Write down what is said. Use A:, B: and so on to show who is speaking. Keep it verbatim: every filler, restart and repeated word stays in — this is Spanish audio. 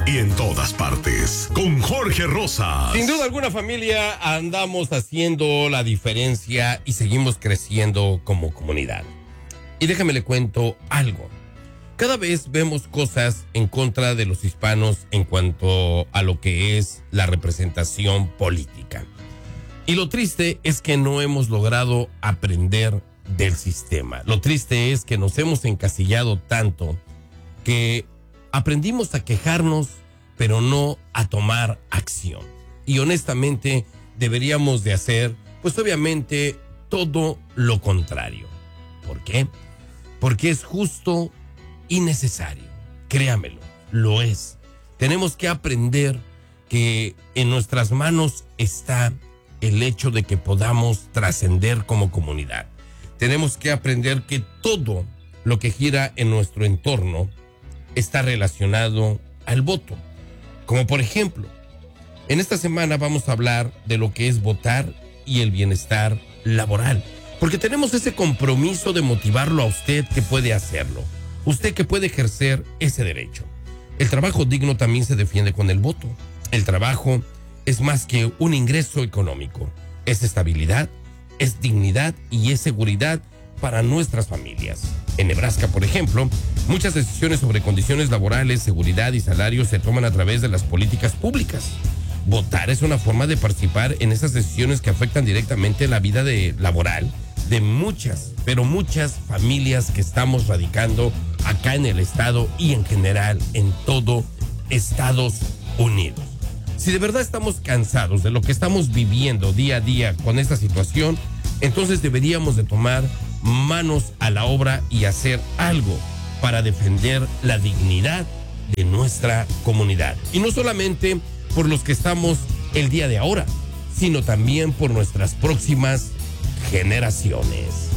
A: y en todas partes. Con Jorge Rosas.
B: Sin duda alguna, familia, andamos haciendo la diferencia y seguimos creciendo como comunidad. Y déjame le cuento algo. Cada vez vemos cosas en contra de los hispanos en cuanto a lo que es la representación política. Y lo triste es que no hemos logrado aprender del sistema. Lo triste es que nos hemos encasillado tanto que aprendimos a quejarnos, pero no a tomar acción. Y honestamente deberíamos de hacer, pues obviamente, todo lo contrario. ¿Por qué? Porque es justo y necesario. Créamelo, lo es. Tenemos que aprender que en nuestras manos está el hecho de que podamos trascender como comunidad. Tenemos que aprender que todo lo que gira en nuestro entorno está relacionado al voto. Como por ejemplo, en esta semana vamos a hablar de lo que es votar y el bienestar laboral. Porque tenemos ese compromiso de motivarlo a usted que puede hacerlo. Usted que puede ejercer ese derecho. El trabajo digno también se defiende con el voto. El trabajo es más que un ingreso económico. Es estabilidad, es dignidad y es seguridad para nuestras familias. En Nebraska, por ejemplo, muchas decisiones sobre condiciones laborales, seguridad y salarios se toman a través de las políticas públicas. Votar es una forma de participar en esas decisiones que afectan directamente la vida de, laboral de muchas, pero muchas familias que estamos radicando acá en el estado y en general en todo Estados Unidos. Si de verdad estamos cansados de lo que estamos viviendo día a día con esta situación, entonces deberíamos de tomar manos a la obra y hacer algo para defender la dignidad de nuestra comunidad. Y no solamente por los que estamos el día de ahora, sino también por nuestras próximas generaciones.